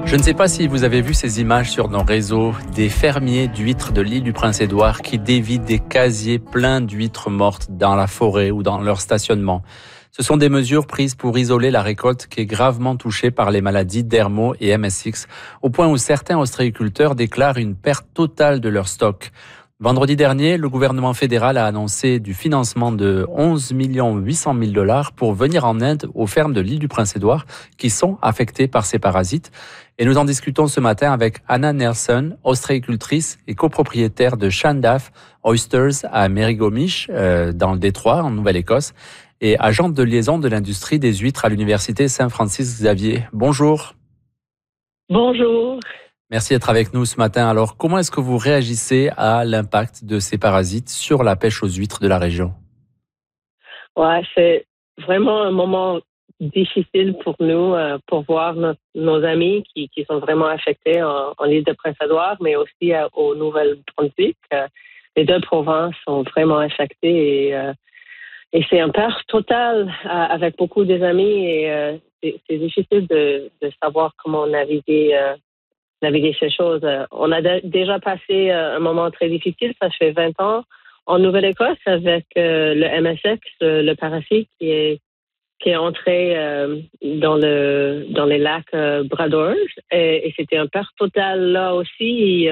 Je ne sais pas si vous avez vu ces images sur nos réseaux, des fermiers d'huîtres de l'île du Prince-Édouard qui dévident des casiers pleins d'huîtres mortes dans la forêt ou dans leur stationnement. Ce sont des mesures prises pour isoler la récolte qui est gravement touchée par les maladies Dermo et MSX, au point où certains ostréiculteurs déclarent une perte totale de leur stock. Vendredi dernier, le gouvernement fédéral a annoncé du financement de 11 800 000 $ pour venir en aide aux fermes de l'île du Prince-Édouard qui sont affectées par ces parasites. Et nous en discutons ce matin avec Anna Nelson, ostréicultrice et copropriétaire de Llandaff Oysters à Merrygomish, dans le Détroit, en Nouvelle-Écosse, et agente de liaison de l'industrie des huîtres à l'université Saint-Francis-Xavier. Bonjour. Bonjour. Merci d'être avec nous ce matin. Alors, comment est-ce que vous réagissez à l'impact de ces parasites sur la pêche aux huîtres de la région? Ouais, c'est vraiment un moment difficile pour nous, pour voir nos amis qui sont vraiment affectés en île de Prince-Édouard, mais aussi au Nouvel-Brunswick. Les deux provinces sont vraiment affectées et c'est un perte totale avec beaucoup des amis et c'est difficile de savoir comment naviguer ces choses. On a déjà passé un moment très difficile, ça fait 20 ans, en Nouvelle-Écosse avec le MSX, le parasite qui est entré dans les lacs Brador et c'était un perte totale là aussi.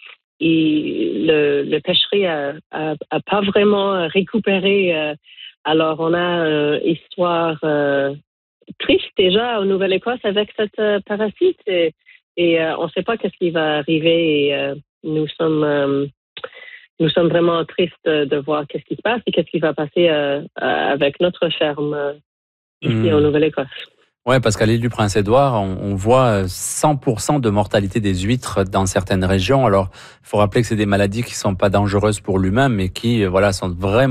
Le pêcherie a pas vraiment récupéré. Alors on a une histoire triste déjà en Nouvelle-Écosse avec cette parasite et on ne sait pas qu'est-ce qui va arriver. Et, nous sommes vraiment tristes de voir qu'est-ce qui se passe et qu'est-ce qui va passer avec notre ferme ici en Nouvelle-Écosse. Oui, parce qu'à l'île du Prince-Édouard, on voit 100% de mortalité des huîtres dans certaines régions. Alors, il faut rappeler que c'est des maladies qui ne sont pas dangereuses pour l'humain, mais qui, sont vraiment